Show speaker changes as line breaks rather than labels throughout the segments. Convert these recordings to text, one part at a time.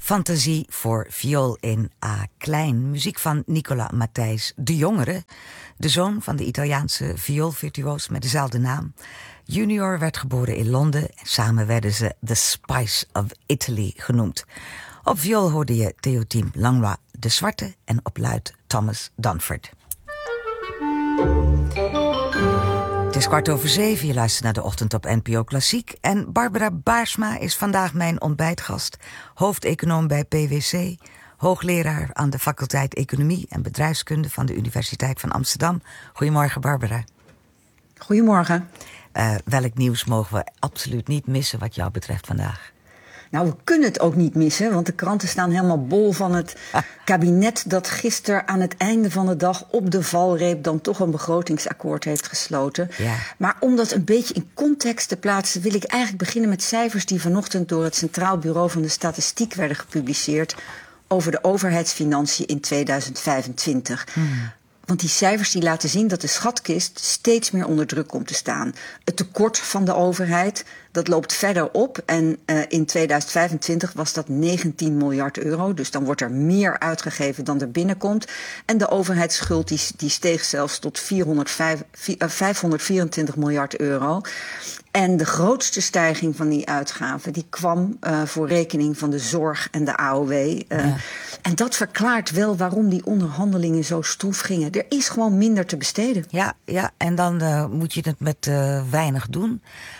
Fantasie voor viool in A klein. Muziek van Nicola Matthijs de Jongere, de zoon van de Italiaanse vioolvirtuoos met dezelfde naam. Junior werd geboren in Londen en samen werden ze The Spice of Italy genoemd. Op viool hoorde je Théotime Langlois de Zwarte en op luid Thomas Dunford. Het is 6:15, je luistert naar de ochtend op NPO Klassiek. En Barbara Baarsma is vandaag mijn ontbijtgast. Hoofdeconoom bij PwC, hoogleraar aan de faculteit Economie en Bedrijfskunde van de Universiteit van Amsterdam. Goedemorgen, Barbara.
Goedemorgen.
Welk nieuws mogen we absoluut niet missen wat jou betreft vandaag?
Nou, we kunnen het ook niet missen, want de kranten staan helemaal bol van het kabinet dat gisteren aan het einde van de dag op de valreep dan toch een begrotingsakkoord heeft gesloten.
Ja.
Maar om dat een beetje in context te plaatsen, wil ik eigenlijk beginnen met cijfers die vanochtend door het Centraal Bureau van de Statistiek werden gepubliceerd over de overheidsfinanciën in 2025. Want die cijfers die laten zien dat de schatkist steeds meer onder druk komt te staan. Het tekort van de overheid, dat loopt verder op. En in 2025 was dat 19 miljard euro. Dus dan wordt er meer uitgegeven dan er binnenkomt. En de overheidsschuld die steeg zelfs tot 524 miljard euro. En de grootste stijging van die uitgaven die kwam voor rekening van de zorg en de AOW. En dat verklaart wel waarom die onderhandelingen zo stroef gingen. Er is gewoon minder te besteden.
Ja, en dan moet je het met weinig doen.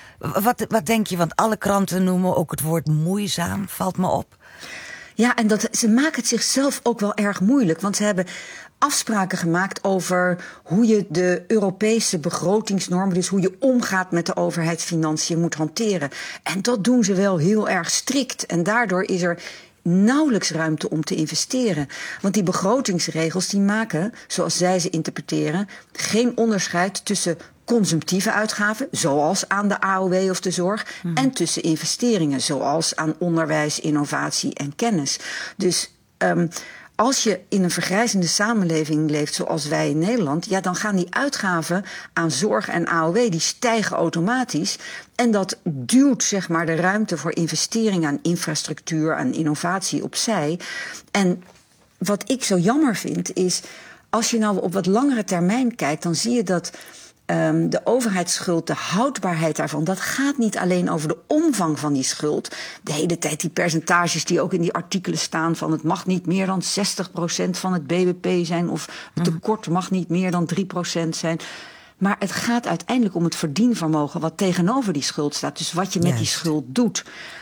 Wat denk je? Want alle kranten noemen ook het woord moeizaam, valt me op.
Ja, en ze maken het zichzelf ook wel erg moeilijk. Want ze hebben afspraken gemaakt over hoe je de Europese begrotingsnormen, dus hoe je omgaat met de overheidsfinanciën, moet hanteren. En dat doen ze wel heel erg strikt. En daardoor is er nauwelijks ruimte om te investeren. Want die begrotingsregels die maken, zoals zij ze interpreteren, geen onderscheid tussen consumptieve uitgaven, zoals aan de AOW of de zorg, en tussen investeringen, zoals aan onderwijs, innovatie en kennis. Dus als je in een vergrijzende samenleving leeft zoals wij in Nederland, ja, dan gaan die uitgaven aan zorg en AOW, die stijgen automatisch. En dat duwt zeg maar de ruimte voor investeringen aan infrastructuur, aan innovatie opzij. En wat ik zo jammer vind is, als je nou op wat langere termijn kijkt, dan zie je dat de overheidsschuld, de houdbaarheid daarvan, dat gaat niet alleen over de omvang van die schuld. De hele tijd die percentages die ook in die artikelen staan van het mag niet meer dan 60% van het BBP zijn of het tekort mag niet meer dan 3% zijn. Maar het gaat uiteindelijk om het verdienvermogen wat tegenover die schuld staat. Dus wat je met die schuld doet.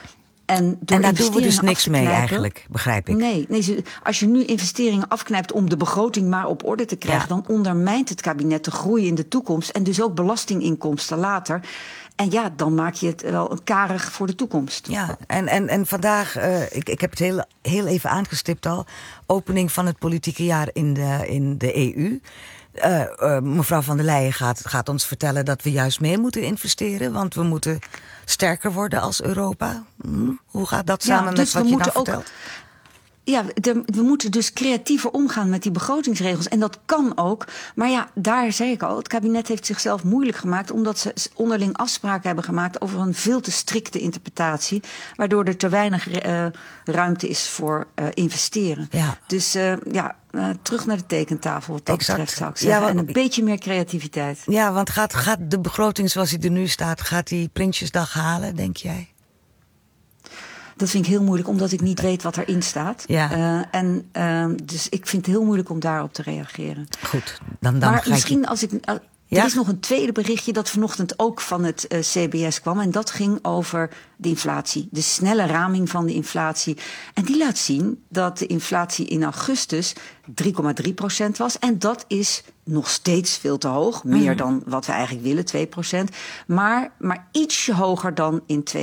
En
daar doen we dus niks mee eigenlijk, begrijp ik.
Nee, als je nu investeringen afknijpt om de begroting maar op orde te krijgen, dan ondermijnt het kabinet de groei in de toekomst en dus ook belastinginkomsten later. En ja, dan maak je het wel karig voor de toekomst.
Ja, en vandaag, ik heb het heel even aangestipt al, opening van het politieke jaar in de EU. Mevrouw van der Leyen gaat ons vertellen dat we juist meer moeten investeren, want we moeten sterker worden als Europa. Hoe gaat dat samen met wat je nou vertelt?
Ja, we moeten dus creatiever omgaan met die begrotingsregels. En dat kan ook. Maar ja, daar zei ik al, het kabinet heeft zichzelf moeilijk gemaakt omdat ze onderling afspraken hebben gemaakt over een veel te strikte interpretatie, waardoor er te weinig ruimte is voor investeren.
Ja.
Dus terug naar de tekentafel wat dat betreft, zou ik zeggen. En een beetje meer creativiteit.
Ja, want gaat de begroting zoals die er nu staat, gaat die Prinsjesdag halen, denk jij?
Dat vind ik heel moeilijk, omdat ik niet weet wat erin staat.
Ja.
Dus ik vind het heel moeilijk om daarop te reageren.
Goed, dan
maar misschien als ik. Er is nog een tweede berichtje dat vanochtend ook van het CBS kwam. En dat ging over de inflatie. De snelle raming van de inflatie. En die laat zien dat de inflatie in augustus 3,3% was. En dat is nog steeds veel te hoog. Meer dan wat we eigenlijk willen, 2%. Maar ietsje hoger dan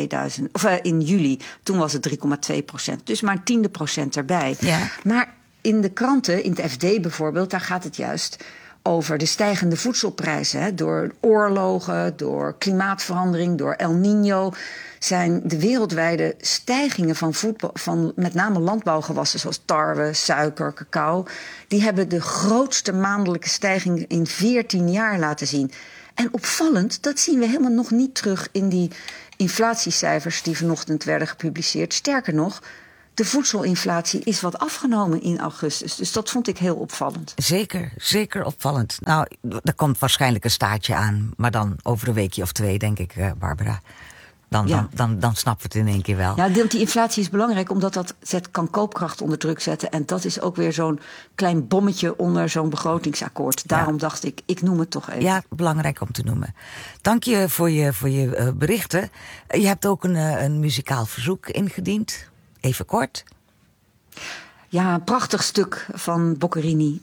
in juli. Toen was het 3,2%. Dus maar 0,1% erbij.
Ja.
Maar in de kranten, in het FD bijvoorbeeld, daar gaat het juist over de stijgende voedselprijzen. Hè. Door oorlogen, door klimaatverandering, door El Niño zijn de wereldwijde stijgingen van met name landbouwgewassen zoals tarwe, suiker, cacao, die hebben de grootste maandelijke stijging in 14 jaar laten zien. En opvallend, dat zien we helemaal nog niet terug in die inflatiecijfers die vanochtend werden gepubliceerd. Sterker nog, de voedselinflatie is wat afgenomen in augustus. Dus dat vond ik heel opvallend.
Zeker, zeker opvallend. Nou, er komt waarschijnlijk een staartje aan. Maar dan over een weekje of 2, denk ik, Barbara. Dan snappen we het in één keer wel.
Ja, die inflatie is belangrijk omdat dat kan koopkracht onder druk zetten. En dat is ook weer zo'n klein bommetje onder zo'n begrotingsakkoord. Daarom dacht ik noem het toch even.
Ja, belangrijk om te noemen. Dank je voor je berichten. Je hebt ook een muzikaal verzoek ingediend. Even kort.
Ja, een prachtig stuk van Boccherini.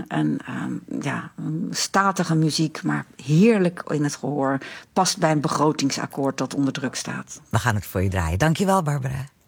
Statige muziek, maar heerlijk in het gehoor. Past bij een begrotingsakkoord dat onder druk staat.
We gaan het voor je draaien. Dank je wel, Barbara.